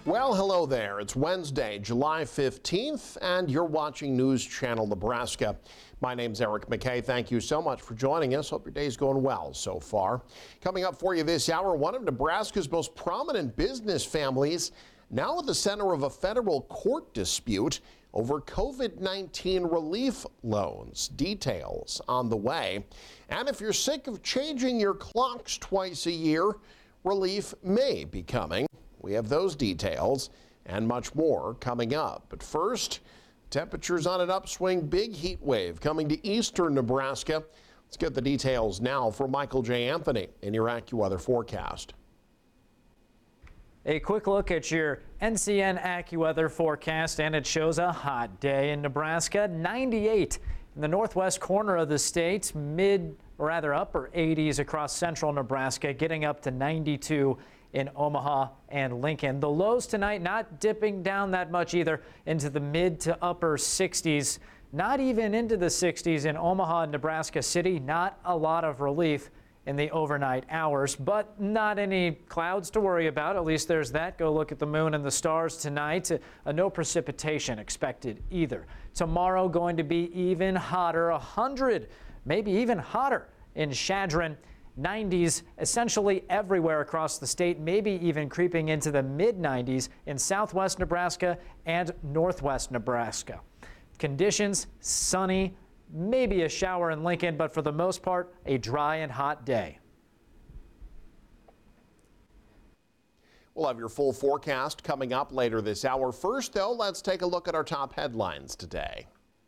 Well, hello there. It's Wednesday, July 15th, and you're watching News Channel Nebraska. My name's Eric McKay. Thank you so much for joining us. Hope your day's going well so far. Coming up for you this hour, one of Nebraska's most prominent business families now at the center of a federal court dispute over COVID-19 relief loans. Details on the way. And if you're sick of changing your clocks twice a year, relief may be coming. We have those details and much more coming up. But first, temperatures on an upswing, big heat wave coming to eastern Nebraska. Let's get the details now from Michael J. Anthony in your AccuWeather forecast. A quick look at your NCN AccuWeather forecast, and it shows a hot day in Nebraska. 98 in the northwest corner of the state, upper 80s across central Nebraska, getting up to 92 in Omaha and Lincoln. The lows tonight not dipping down that much either into the mid to upper 60s, not even into the 60s in Omaha and Nebraska City. Not a lot of relief in the overnight hours, but not any clouds to worry about. At least there's that. Go look at the moon and the stars tonight. No precipitation expected either. Tomorrow going to be even hotter, 100, maybe even hotter in Chadron. 90s essentially everywhere across the state, maybe even creeping into the mid-90s in southwest Nebraska and northwest Nebraska. Conditions sunny, maybe a shower in Lincoln, but for the most part, a dry and hot day. We'll have your full forecast coming up later this hour. First, though, let's take a look at our top headlines today.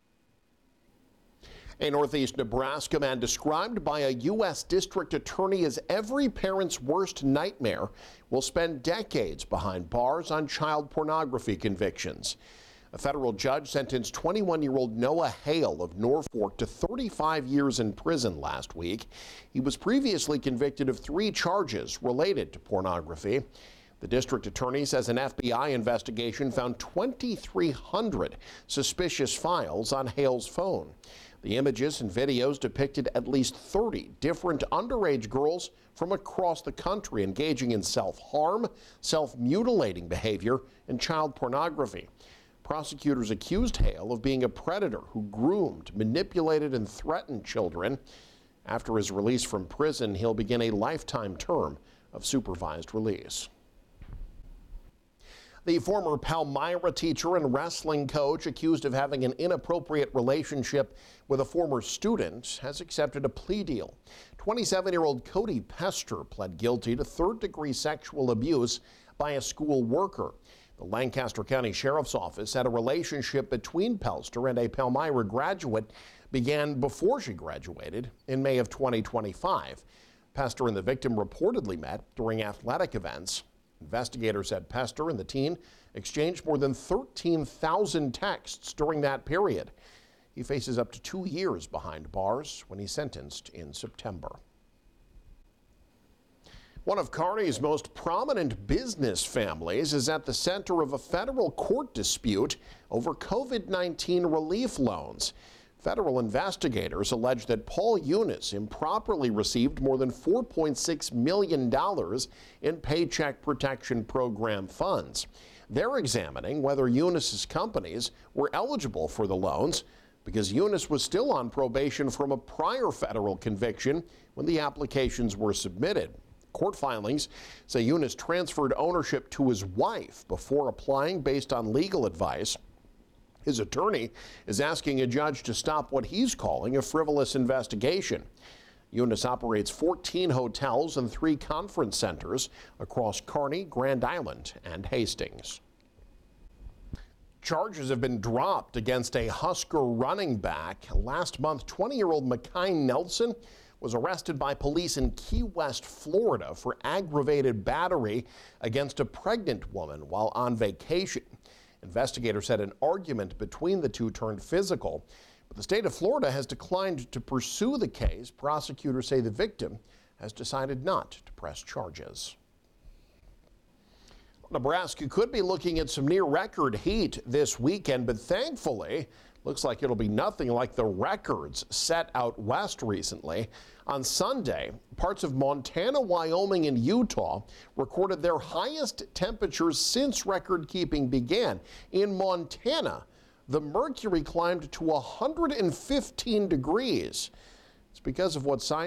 A northeast Nebraska man described by a U.S. district attorney as every parent's worst nightmare will spend decades behind bars on child pornography convictions. A federal judge sentenced 21-year-old Noah Hale of Norfolk to 35 years in prison last week. He was previously convicted of 3 charges related to pornography. The district attorney says an FBI investigation found 2,300 suspicious files on Hale's phone. The images and videos depicted at least 30 different underage girls from across the country engaging in self-harm, self-mutilating behavior, and child pornography. Prosecutors accused Hale of being a predator who groomed, manipulated, and threatened children. After his release from prison, he'll begin a lifetime term of supervised release. The former Palmyra teacher and wrestling coach accused of having an inappropriate relationship with a former student has accepted a plea deal. 27-year-old Cody Pester pled guilty to third-degree sexual abuse by a school worker. The Lancaster County Sheriff's Office said a relationship between Pester and a Palmyra graduate began before she graduated in May of 2025. Pester and the victim reportedly met during athletic events. Investigators said Pester and the teen exchanged more than 13,000 texts during that period. He faces up to 2 years behind bars when he's sentenced in September. One of Kearney's most prominent business families is at the center of a federal court dispute over COVID-19 relief loans. Federal investigators allege that Paul Eunice improperly received more than $4.6 million in Paycheck Protection Program funds. They're examining whether Eunice's companies were eligible for the loans because Eunice was still on probation from a prior federal conviction when the applications were submitted. Court filings say Eunice transferred ownership to his wife before applying based on legal advice. His attorney is asking a judge to stop what he's calling a frivolous investigation. Eunice operates 14 hotels and 3 conference centers across Kearney, Grand Island, and Hastings. Charges have been dropped against a Husker running back. Last month, 20-year-old Makine Nelson was arrested by police in Key West, Florida for aggravated battery against a pregnant woman while on vacation. Investigators said an argument between the two turned physical, but the state of Florida has declined to pursue the case. Prosecutors say the victim has decided not to press charges. Nebraska could be looking at some near-record heat this weekend, but thankfully, Looks like it'll be nothing like the records set out west recently. On Sunday, parts of Montana, Wyoming, and Utah recorded their highest temperatures since record keeping began. In Montana, the mercury climbed to 115 degrees. It's because of what scientists